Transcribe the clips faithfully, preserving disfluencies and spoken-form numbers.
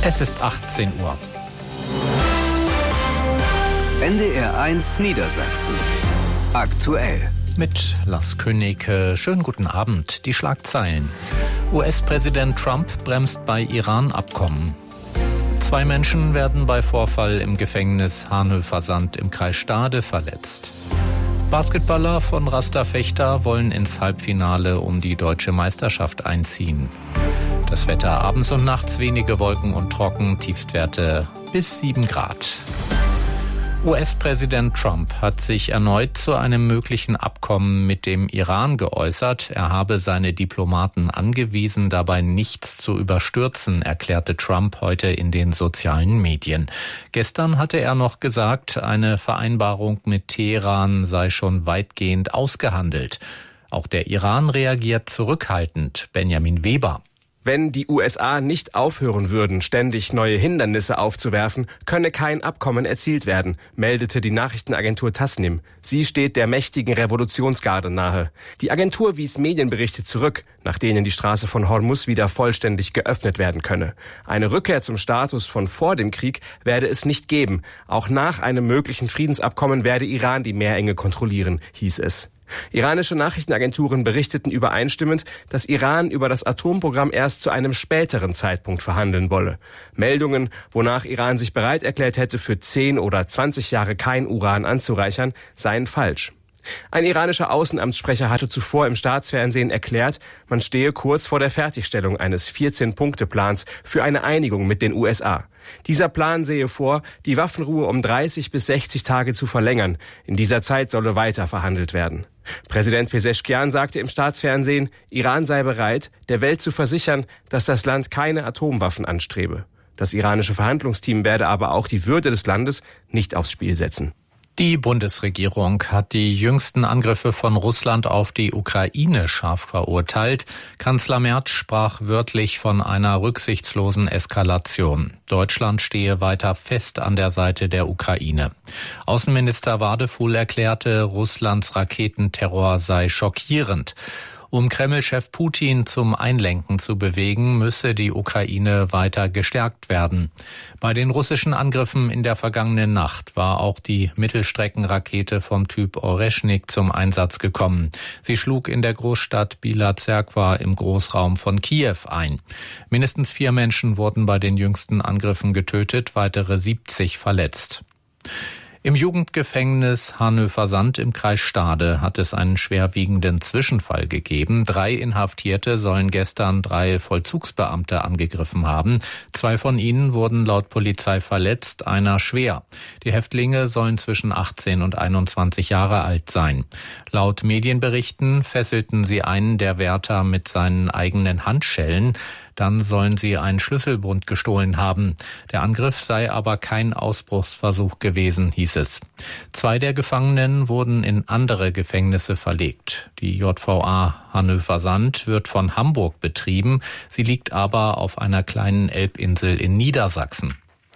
Es ist achtzehn Uhr. N D R eins Niedersachsen. Aktuell. Mit Lars König. Schönen guten Abend. Die Schlagzeilen. U S-Präsident Trump bremst bei Iran-Abkommen. Zwei Menschen werden bei Vorfall im Gefängnis Hahnhöfer-Sand im Kreis Stade verletzt. Basketballer von Rasta Fechter wollen ins Halbfinale um die deutsche Meisterschaft einziehen. Das Wetter abends und nachts wenige Wolken und trocken, Tiefstwerte bis sieben Grad. U S-Präsident Trump hat sich erneut zu einem möglichen Abkommen mit dem Iran geäußert. Er habe seine Diplomaten angewiesen, dabei nichts zu überstürzen, erklärte Trump heute in den sozialen Medien. Gestern hatte er noch gesagt, eine Vereinbarung mit Teheran sei schon weitgehend ausgehandelt. Auch der Iran reagiert zurückhaltend. Benjamin Weber. Wenn die U S A nicht aufhören würden, ständig neue Hindernisse aufzuwerfen, könne kein Abkommen erzielt werden, meldete die Nachrichtenagentur Tasnim. Sie steht der mächtigen Revolutionsgarde nahe. Die Agentur wies Medienberichte zurück, nach denen die Straße von Hormuz wieder vollständig geöffnet werden könne. Eine Rückkehr zum Status von vor dem Krieg werde es nicht geben. Auch nach einem möglichen Friedensabkommen werde Iran die Meerenge kontrollieren, hieß es. Iranische Nachrichtenagenturen berichteten übereinstimmend, dass Iran über das Atomprogramm erst zu einem späteren Zeitpunkt verhandeln wolle. Meldungen, wonach Iran sich bereit erklärt hätte, für zehn oder zwanzig Jahre kein Uran anzureichern, seien falsch. Ein iranischer Außenamtssprecher hatte zuvor im Staatsfernsehen erklärt, man stehe kurz vor der Fertigstellung eines vierzehn-Punkte-Plans für eine Einigung mit den U S A. Dieser Plan sehe vor, die Waffenruhe um dreißig bis sechzig Tage zu verlängern. In dieser Zeit solle weiter verhandelt werden. Präsident Pezeshkian sagte im Staatsfernsehen, Iran sei bereit, der Welt zu versichern, dass das Land keine Atomwaffen anstrebe. Das iranische Verhandlungsteam werde aber auch die Würde des Landes nicht aufs Spiel setzen. Die Bundesregierung hat die jüngsten Angriffe von Russland auf die Ukraine scharf verurteilt. Kanzler Merz sprach wörtlich von einer rücksichtslosen Eskalation. Deutschland stehe weiter fest an der Seite der Ukraine. Außenminister Wadefuhl erklärte, Russlands Raketenterror sei schockierend. Um Kreml-Chef Putin zum Einlenken zu bewegen, müsse die Ukraine weiter gestärkt werden. Bei den russischen Angriffen in der vergangenen Nacht war auch die Mittelstreckenrakete vom Typ Oreschnik zum Einsatz gekommen. Sie schlug in der Großstadt Bila Zerkwa im Großraum von Kiew ein. Mindestens vier Menschen wurden bei den jüngsten Angriffen getötet, weitere siebzig verletzt. Im Jugendgefängnis Hahnhöfer-Sand im Kreis Stade hat es einen schwerwiegenden Zwischenfall gegeben. Drei Inhaftierte sollen gestern drei Vollzugsbeamte angegriffen haben. Zwei von ihnen wurden laut Polizei verletzt, einer schwer. Die Häftlinge sollen zwischen achtzehn und einundzwanzig Jahre alt sein. Laut Medienberichten fesselten sie einen der Wärter mit seinen eigenen Handschellen. Dann sollen sie einen Schlüsselbund gestohlen haben. Der Angriff sei aber kein Ausbruchsversuch gewesen, hieß es. Zwei der Gefangenen wurden in andere Gefängnisse verlegt. Die J V A Hahnhöfer-Sand wird von Hamburg betrieben. Sie liegt aber auf einer kleinen Elbinsel in Niedersachsen.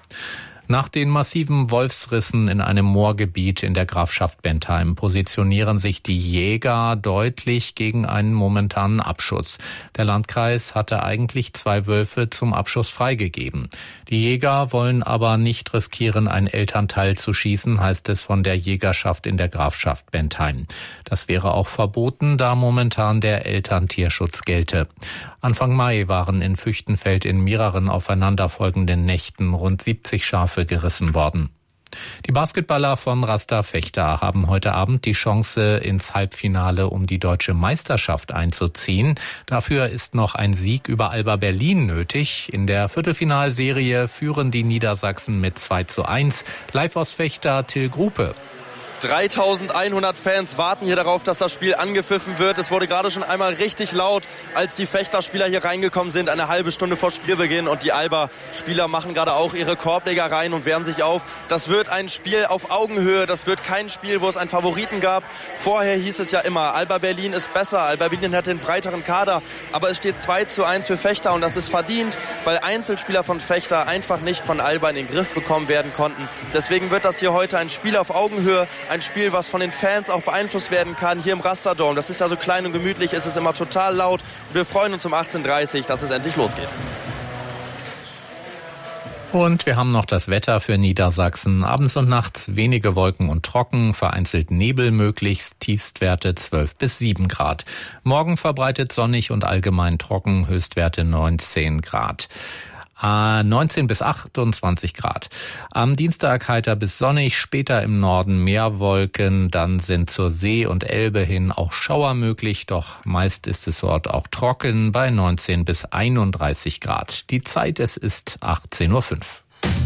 Nach den massiven Wolfsrissen in einem Moorgebiet in der Grafschaft Bentheim positionieren sich die Jäger deutlich gegen einen momentanen Abschuss. Der Landkreis hatte eigentlich zwei Wölfe zum Abschuss freigegeben. Die Jäger wollen aber nicht riskieren, ein Elternteil zu schießen, heißt es von der Jägerschaft in der Grafschaft Bentheim. Das wäre auch verboten, da momentan der Elterntierschutz gelte. Anfang Mai waren in Füchtenfeld in mehreren aufeinanderfolgenden Nächten rund siebzig Schafe gerissen worden. Die Basketballer von Rasta Fechter haben heute Abend die Chance, ins Halbfinale um die deutsche Meisterschaft einzuziehen. Dafür ist noch ein Sieg über Alba Berlin nötig. In der Viertelfinalserie führen die Niedersachsen mit zwei zu eins. Live aus Fechter, Till Grupe. dreitausendeinhundert Fans warten hier darauf, dass das Spiel angepfiffen wird. Es wurde gerade schon einmal richtig laut, als die Fechter-Spieler hier reingekommen sind, eine halbe Stunde vor Spielbeginn. Und die Alba-Spieler machen gerade auch ihre Korblegereien und wärmen sich auf. Das wird ein Spiel auf Augenhöhe. Das wird kein Spiel, wo es einen Favoriten gab. Vorher hieß es ja immer, Alba Berlin ist besser. Alba Berlin hat den breiteren Kader. Aber es steht zwei zu eins für Fechter und das ist verdient, weil Einzelspieler von Fechter einfach nicht von Alba in den Griff bekommen werden konnten. Deswegen wird das hier heute ein Spiel auf Augenhöhe. Ein Spiel, was von den Fans auch beeinflusst werden kann, hier im Rasterdome. Das ist ja so klein und gemütlich, es ist immer total laut. Wir freuen uns um achtzehn Uhr dreißig, dass es endlich losgeht. Und wir haben noch das Wetter für Niedersachsen. Abends und nachts wenige Wolken und trocken, vereinzelt Nebel möglichst, Tiefstwerte zwölf bis sieben Grad. Morgen verbreitet sonnig und allgemein trocken, Höchstwerte neunzehn Grad. neunzehn bis achtundzwanzig Grad. Am Dienstag heiter bis sonnig, später im Norden mehr Wolken, dann sind zur See und Elbe hin auch Schauer möglich, doch meist ist es dort auch trocken bei neunzehn bis einunddreißig Grad. Die Zeit, es ist achtzehn Uhr fünf.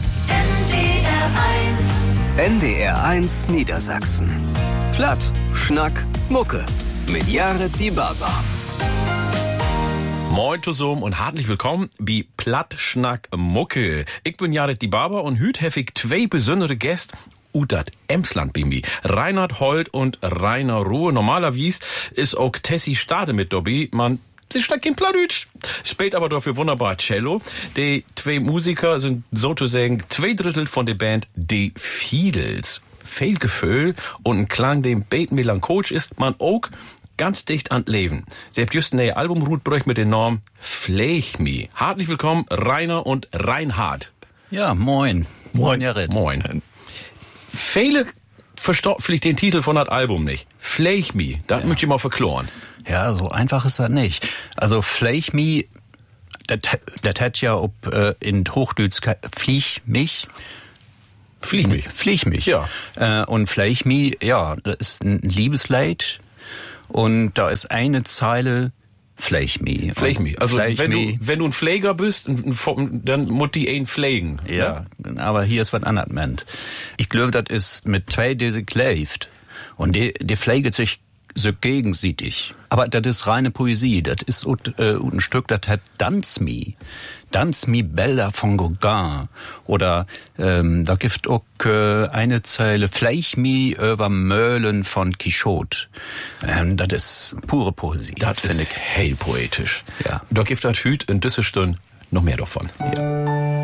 N D R eins Niedersachsen. Platt, Schnack, Mucke. Mit Jared Die Barber. Moin zusammen und herzlich willkommen bei Platt, Schnack, Mucke. Ich bin Jared Die Barber und heute habe ich zwei besondere Gäste aus dat Emsland bei mir. Reinhard Holt und Rainer Ruhe. Normalerweise ist auch Tessie Stade mit dabei. Man Sie schlägt kein Plattdeutsch, spielt aber dafür wunderbar Cello. Die zwei Musiker sind sozusagen zwei Drittel von der Band Die Fiedels. Viel Gefühl und ein Klang, dem Beit melancholisch ist, man auch ganz dicht an Leben. Sie habt just ein neues Album rausgebracht mit dem Namen Fleich mi. Herzlich willkommen, Rainer und Reinhard. Ja, moin. Moin, Jared. Moin. Viele verstehen vielleicht den Titel von das Album nicht. Fleich mi, das ja. möchte ich mal verkloren. Ja, so einfach ist das nicht. Also Fleich mi, das hat ja ob äh, in Hochdütsch Fliech mich. Fliech mich. Fliech mich. Ja. Äh, und Fleich mi, ja, das ist ein Liebeslied. Und da ist eine Zeile Fleich mi. Fleich mi. Also Fleich wenn mi. du wenn du ein Pfleger bist, dann muss die einen pflegen. Ja, ja, aber hier ist was anderes meint. Ich glaube, das ist mit zwei, die sie kläft. Und die, die pflegt sich so gegenseitig. Aber das ist reine Poesie. Das ist äh, ein Stück, das hat Danz mi. Danz mi Bella von Gauguin. Oder ähm, da gibt auch äh, eine Zeile Fleich mi über Möhlen von Quixote. Ähm, das ist pure Poesie. Das finde ich hell poetisch. Ja. Da gibt es heute in dieser Stunde noch mehr davon. Ja.